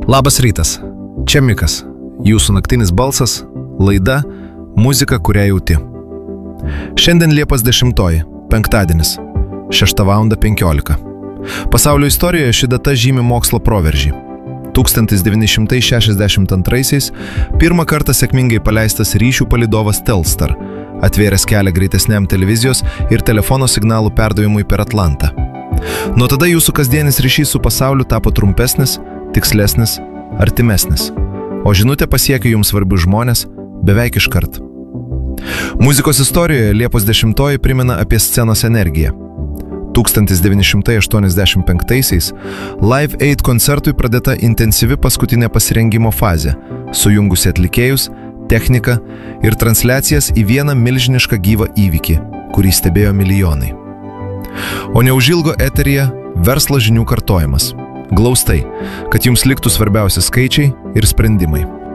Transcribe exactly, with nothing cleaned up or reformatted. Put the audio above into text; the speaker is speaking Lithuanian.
Labas rytas, čia Mikas, jūsų naktinis balsas, laida Muzika, kurią jauti. Šiandien Liepos dešimtoji, penktadienis, šešta valanda penkiolika. Pasaulio istorijoje ši data žymi mokslo proveržį. tūkstantis devyni šimtai šešiasdešimt antraisiais pirmą kartą sėkmingai paleistas ryšių palydovas Telstar, atvėręs kelią greitesniam televizijos ir telefono signalų perdavimui per Atlantą. Nuo tada jūsų kasdienis ryšys su pasauliu tapo trumpesnis, tikslesnis, artimesnis, o žinutė pasiekia jums svarbius žmonės beveik iškart. Muzikos istorijoje Liepos dešimtoji primena apie scenos energiją. tūkstantis devyni šimtai aštuoniasdešimt penktaisiais Live Aid koncertui pradėta intensyvi paskutinė pasirengimo fazė, sujungusi atlikėjus, techniką ir transliacijas į vieną milžinišką gyvą įvykį, kurį stebėjo milijonai. O neužilgo eteryje verslo žinių kartojimas. Glaustai, kad jums liktų svarbiausi skaičiai ir sprendimai.